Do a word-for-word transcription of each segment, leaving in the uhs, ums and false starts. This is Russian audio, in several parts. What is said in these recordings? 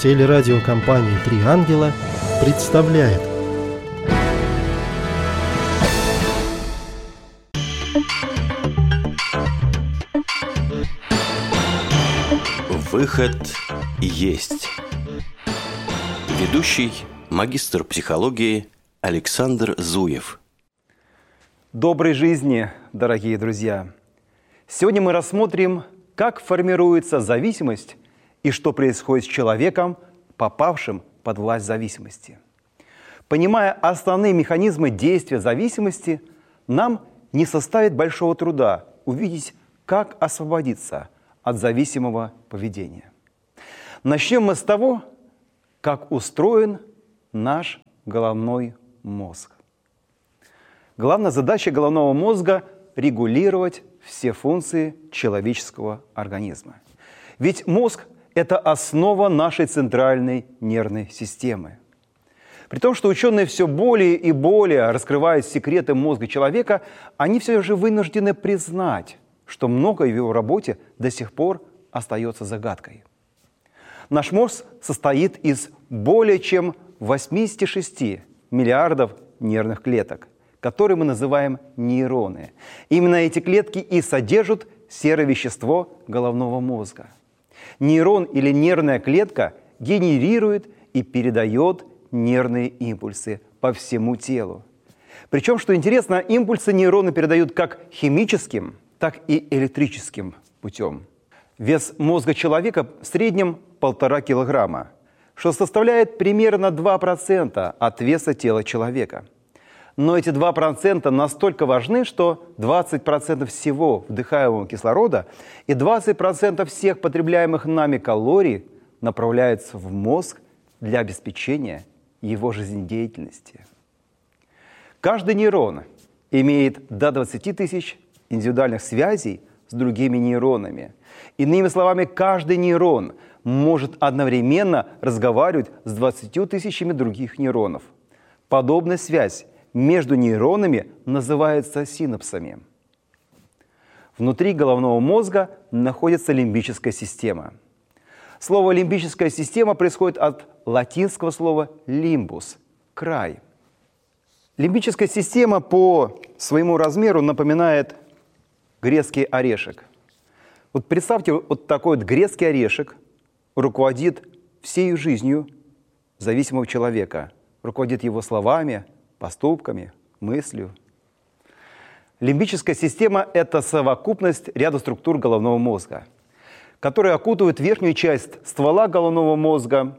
Телерадиокомпания «Три ангела» представляет. Выход есть. Ведущий магистр психологии Александр Зуев. Доброй жизни, дорогие друзья! Сегодня мы рассмотрим, как формируется зависимость и что происходит с человеком, попавшим под власть зависимости. Понимая основные механизмы действия зависимости, нам не составит большого труда увидеть, как освободиться от зависимого поведения. Начнем мы с того, как устроен наш головной мозг. Главная задача головного мозга – регулировать все функции человеческого организма. Ведь мозг – это основа нашей центральной нервной системы. При том, что ученые все более и более раскрывают секреты мозга человека, они все же вынуждены признать, что многое в его работе до сих пор остается загадкой. Наш мозг состоит из более чем восьмидесяти шести миллиардов нервных клеток, которые мы называем нейроны. Именно эти клетки и содержат серое вещество головного мозга. Нейрон или нервная клетка генерирует и передает нервные импульсы по всему телу. Причем, что интересно, импульсы нейроны передают как химическим, так и электрическим путем. Вес мозга человека в среднем полтора килограмма, что составляет примерно два процента от веса тела человека. Но эти два процента настолько важны, что двадцать процентов всего вдыхаемого кислорода и двадцать процентов всех потребляемых нами калорий направляются в мозг для обеспечения его жизнедеятельности. Каждый нейрон имеет до двадцати тысяч индивидуальных связей с другими нейронами. Иными словами, каждый нейрон может одновременно разговаривать с двадцатью тысячами других нейронов. Подобная связь между нейронами называется синапсами. Внутри головного мозга находится лимбическая система. Слово «лимбическая система» происходит от латинского слова «лимбус» – «край». Лимбическая система по своему размеру напоминает грецкий орешек. Вот представьте, вот такой вот грецкий орешек руководит всей жизнью зависимого человека, руководит его словами, поступками, мыслью. Лимбическая система – это совокупность ряда структур головного мозга, которые окутывают верхнюю часть ствола головного мозга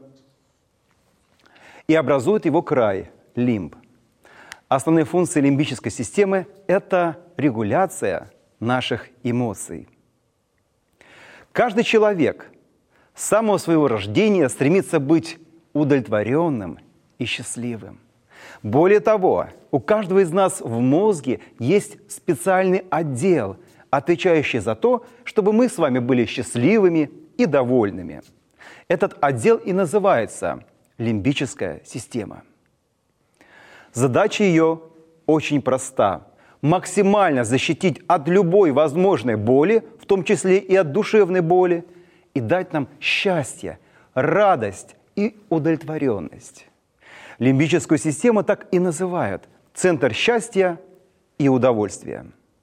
и образуют его край – лимб. Основные функции лимбической системы – это регуляция наших эмоций. Каждый человек с самого своего рождения стремится быть удовлетворенным и счастливым. Более того, у каждого из нас в мозге есть специальный отдел, отвечающий за то, чтобы мы с вами были счастливыми и довольными. Этот отдел и называется лимбическая система. Задача ее очень проста. Максимально защитить от любой возможной боли, в том числе и от душевной боли, и дать нам счастье, радость и удовлетворенность. Лимбическую систему так и называют – центр счастья и удовольствия.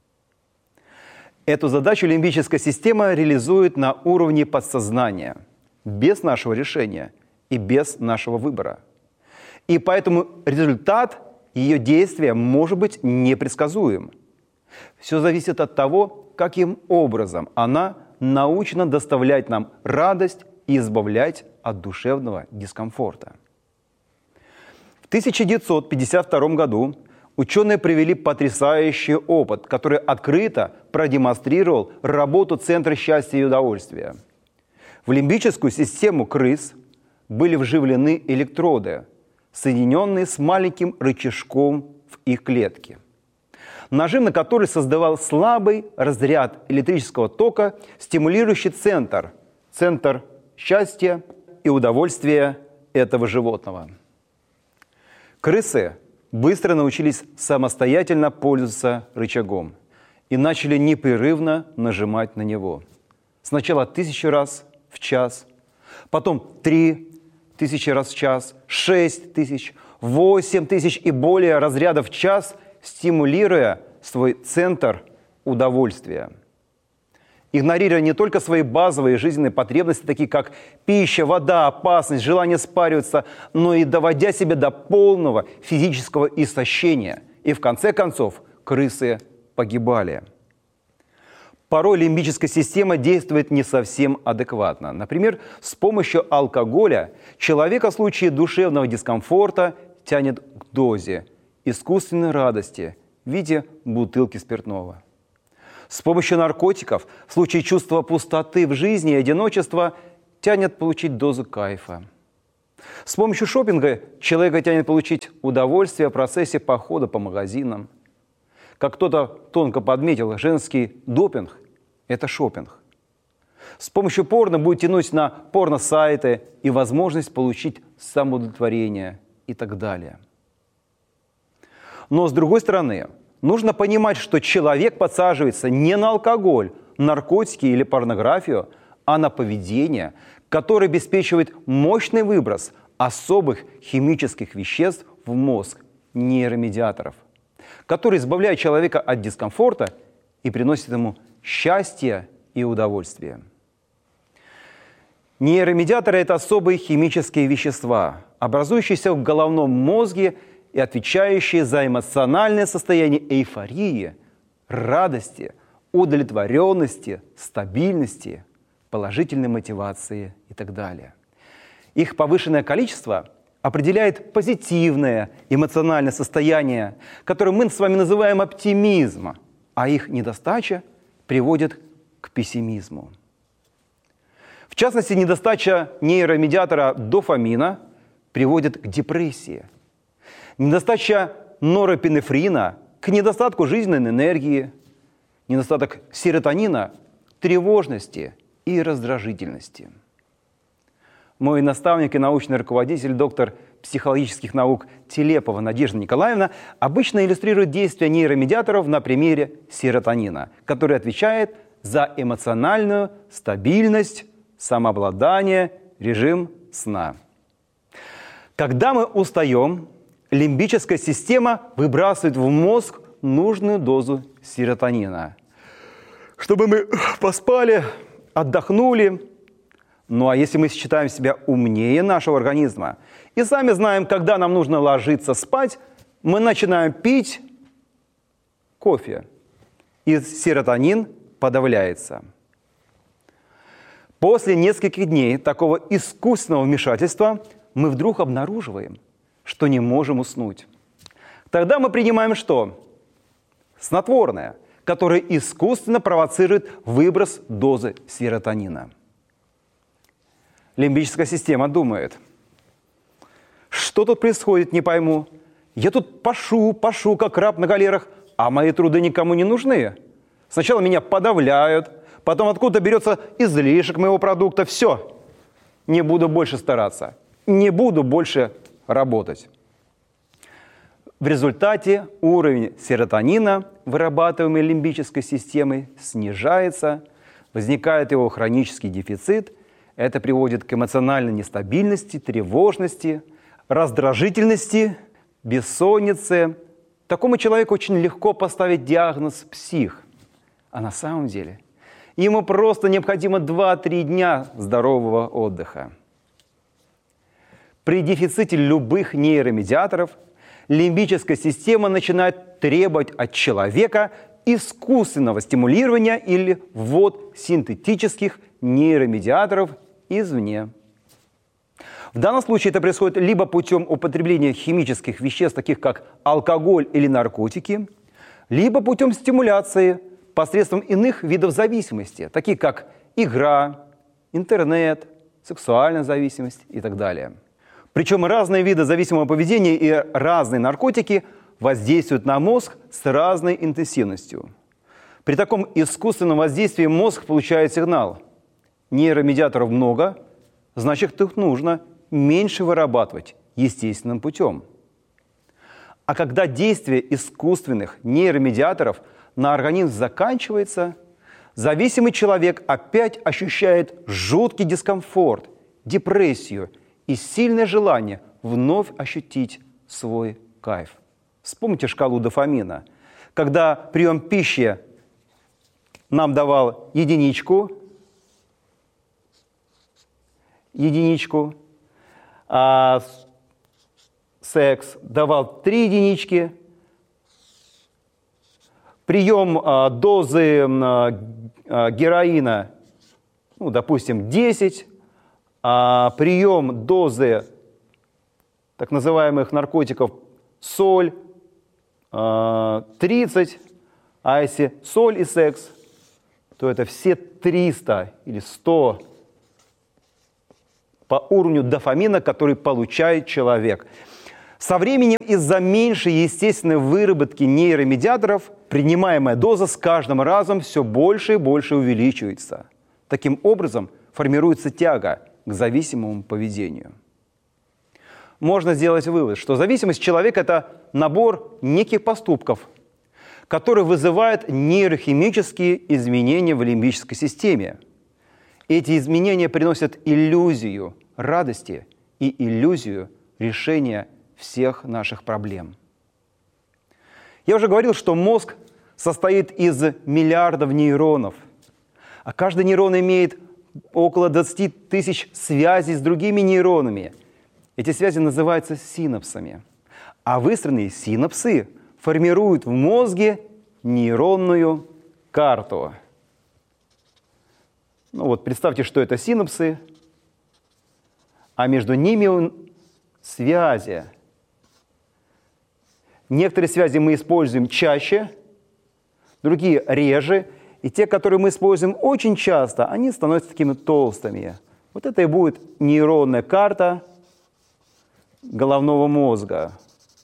Эту задачу лимбическая система реализует на уровне подсознания, без нашего решения и без нашего выбора. И поэтому результат ее действия может быть непредсказуем. Все зависит от того, каким образом она научна доставлять нам радость и избавлять от душевного дискомфорта. В тысяча девятьсот пятьдесят втором году ученые провели потрясающий опыт, который открыто продемонстрировал работу Центра счастья и удовольствия. В лимбическую систему крыс были вживлены электроды, соединенные с маленьким рычажком в их клетке, нажим на который создавал слабый разряд электрического тока, стимулирующий центр, центр счастья и удовольствия этого животного. Крысы быстро научились самостоятельно пользоваться рычагом и начали непрерывно нажимать на него. Сначала тысячу раз в час, потом три, тысячи раз в час, шесть тысяч, восемь тысяч и более разрядов в час, стимулируя свой центр удовольствия. Игнорируя не только свои базовые жизненные потребности, такие как пища, вода, опасность, желание спариваться, но и доводя себя до полного физического истощения. И в конце концов крысы погибали. Порой лимбическая система действует не совсем адекватно. Например, с помощью алкоголя человека в случае душевного дискомфорта тянет к дозе искусственной радости в виде бутылки спиртного. С помощью наркотиков в случае чувства пустоты в жизни и одиночества тянет получить дозу кайфа. С помощью шопинга человека тянет получить удовольствие в процессе похода по магазинам. Как кто-то тонко подметил, женский допинг – это шопинг. С помощью порно будет тянуть на порно-сайты и возможность получить самоудовлетворение и так далее. Но с другой стороны, нужно понимать, что человек подсаживается не на алкоголь, наркотики или порнографию, а на поведение, которое обеспечивает мощный выброс особых химических веществ в мозг, нейромедиаторов, которые избавляют человека от дискомфорта и приносят ему счастье и удовольствие. Нейромедиаторы – это особые химические вещества, образующиеся в головном мозге и отвечающие за эмоциональное состояние эйфории, радости, удовлетворенности, стабильности, положительной мотивации и так далее. Их повышенное количество определяет позитивное эмоциональное состояние, которое мы с вами называем оптимизмом, а их недостача приводит к пессимизму. В частности, недостача нейромедиатора дофамина приводит к депрессии. Недостача норопинефрина к недостатку жизненной энергии, недостаток серотонина к тревожности и раздражительности. Мой наставник и научный руководитель, доктор психологических наук Телепова Надежда Николаевна, обычно иллюстрирует действие нейромедиаторов на примере серотонина, который отвечает за эмоциональную стабильность, самообладание, режим сна. Когда мы устаем, лимбическая система выбрасывает в мозг нужную дозу серотонина, чтобы мы поспали, отдохнули. Ну а если мы считаем себя умнее нашего организма и сами знаем, когда нам нужно ложиться спать, мы начинаем пить кофе, и серотонин подавляется. После нескольких дней такого искусственного вмешательства мы вдруг обнаруживаем, что не можем уснуть. Тогда мы принимаем что? Снотворное, которое искусственно провоцирует выброс дозы серотонина. Лимбическая система думает: что тут происходит, не пойму. Я тут пашу, пашу, как раб на галерах, а мои труды никому не нужны. Сначала меня подавляют, потом откуда берется излишек моего продукта. Все, не буду больше стараться, не буду больше работать. В результате уровень серотонина, вырабатываемый лимбической системой, снижается, возникает его хронический дефицит. Это приводит к эмоциональной нестабильности, тревожности, раздражительности, бессоннице. Такому человеку очень легко поставить диагноз «псих». А на самом деле ему просто необходимо два-три дня здорового отдыха. При дефиците любых нейромедиаторов лимбическая система начинает требовать от человека искусственного стимулирования или ввод синтетических нейромедиаторов извне. В данном случае это происходит либо путем употребления химических веществ, таких как алкоголь или наркотики, либо путем стимуляции посредством иных видов зависимости, таких как игра, интернет, сексуальная зависимость и так далее. Причем разные виды зависимого поведения и разные наркотики воздействуют на мозг с разной интенсивностью. При таком искусственном воздействии мозг получает сигнал: нейромедиаторов много, значит, их нужно меньше вырабатывать естественным путем. А когда действие искусственных нейромедиаторов на организм заканчивается, зависимый человек опять ощущает жуткий дискомфорт, депрессию и сильное желание вновь ощутить свой кайф. Вспомните шкалу дофамина. Когда прием пищи нам давал единичку, единичку, а секс давал три единички, прием а, дозы а, а, героина, ну, допустим, десять, а прием дозы так называемых наркотиков соль а, тридцать, а если соль и секс, то это все триста или сто по уровню дофамина, который получает человек. Со временем из-за меньшей естественной выработки нейромедиаторов принимаемая доза с каждым разом все больше и больше увеличивается. Таким образом формируется тяга к зависимому поведению. Можно сделать вывод, что зависимость человека – это набор неких поступков, которые вызывают нейрохимические изменения в лимбической системе. Эти изменения приносят иллюзию радости и иллюзию решения всех наших проблем. Я уже говорил, что мозг состоит из миллиардов нейронов, а каждый нейрон имеет около двадцати тысяч связей с другими нейронами. Эти связи называются синапсами. А выстроенные синапсы формируют в мозге нейронную карту. Ну вот представьте, что это синапсы, а между ними связи. Некоторые связи мы используем чаще, другие реже. И те, которые мы используем очень часто, они становятся такими толстыми. Вот это и будет нейронная карта головного мозга.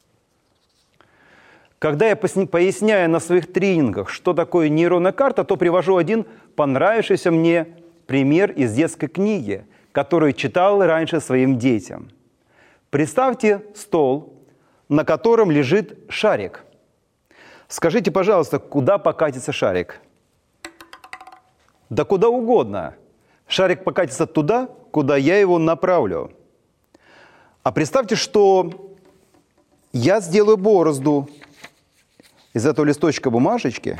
Когда я поясняю на своих тренингах, что такое нейронная карта, то привожу один понравившийся мне пример из детской книги, которую читал раньше своим детям. Представьте стол, на котором лежит шарик. Скажите, пожалуйста, куда покатится шарик? Да куда угодно. Шарик покатится туда, куда я его направлю. А представьте, что я сделаю борозду из этого листочка бумажечки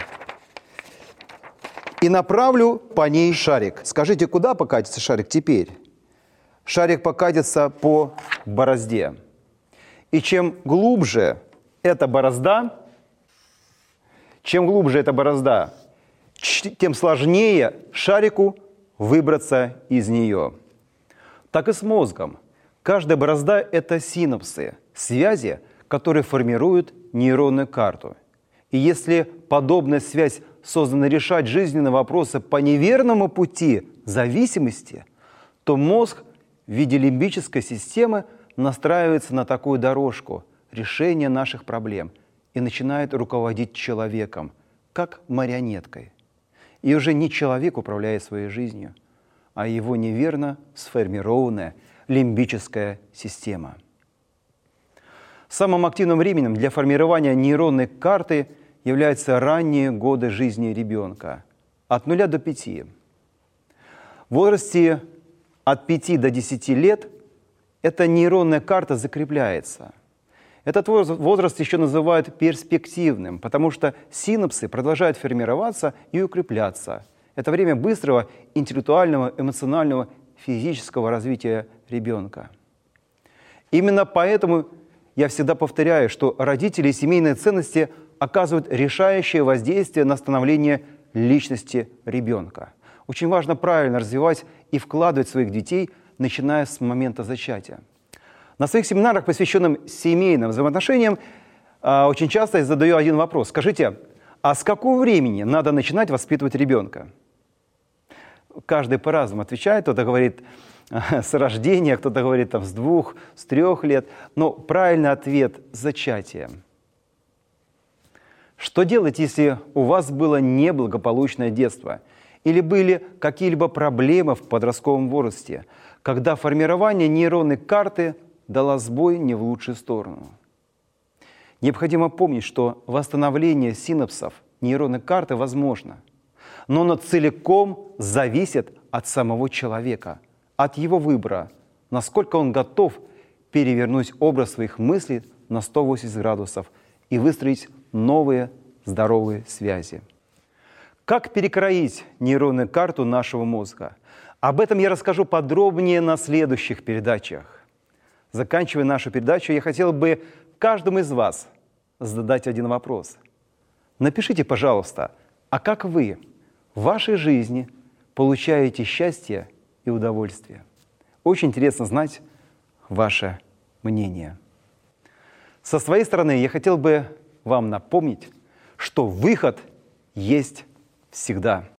и направлю по ней шарик. Скажите, куда покатится шарик теперь? Шарик покатится по борозде. И чем глубже эта борозда, чем глубже эта борозда, тем сложнее шарику выбраться из нее. Так и с мозгом. Каждая борозда – это синапсы, связи, которые формируют нейронную карту. И если подобная связь создана решать жизненные вопросы по неверному пути зависимости, то мозг в виде лимбической системы настраивается на такую дорожку решения наших проблем и начинает руководить человеком, как марионеткой. И уже не человек управляет своей жизнью, а его неверно сформированная лимбическая система. Самым активным временем для формирования нейронной карты являются ранние годы жизни ребенка, от нуля до пяти. В возрасте от пяти до десяти лет эта нейронная карта закрепляется. Этот возраст еще называют перспективным, потому что синапсы продолжают формироваться и укрепляться. Это время быстрого интеллектуального, эмоционального, физического развития ребенка. Именно поэтому я всегда повторяю, что родители и семейные ценности оказывают решающее воздействие на становление личности ребенка. Очень важно правильно развивать и вкладывать в своих детей, начиная с момента зачатия. На своих семинарах, посвященных семейным взаимоотношениям, очень часто я задаю один вопрос. Скажите, а с какого времени надо начинать воспитывать ребенка? Каждый по-разному отвечает. Кто-то говорит с рождения, кто-то говорит там, с двух, с трех лет. Но правильный ответ – зачатие. Что делать, если у вас было неблагополучное детство? Или были какие-либо проблемы в подростковом возрасте, когда формирование нейронной карты дало сбой не в лучшую сторону? Необходимо помнить, что восстановление синапсов нейронной карты возможно, но оно целиком зависит от самого человека, от его выбора, насколько он готов перевернуть образ своих мыслей на сто восемьдесят градусов и выстроить новые здоровые связи. Как перекроить нейронную карту нашего мозга? Об этом я расскажу подробнее на следующих передачах. Заканчивая нашу передачу, я хотел бы каждому из вас задать один вопрос. Напишите, пожалуйста, а как вы в вашей жизни получаете счастье и удовольствие? Очень интересно знать ваше мнение. Со своей стороны я хотел бы вам напомнить, что выход есть всегда.